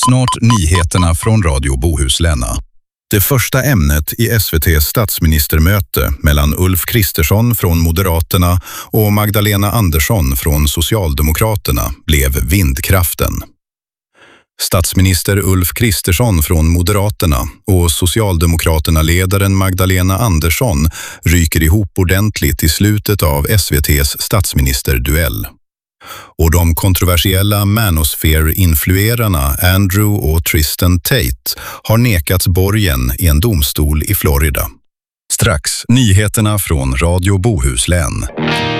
Snart nyheterna från Radio Bohuslän. Det första ämnet i SVT:s statsministermöte mellan Ulf Kristersson från Moderaterna och Magdalena Andersson från Socialdemokraterna blev vindkraften. Statsminister Ulf Kristersson från Moderaterna och Socialdemokraterna-ledaren Magdalena Andersson ryker ihop ordentligt i slutet av SVT:s statsministerduell. Och de kontroversiella manosphere-influerarna Andrew och Tristan Tate har nekats borgen i en domstol i Florida. Strax nyheterna från Radio Bohuslän.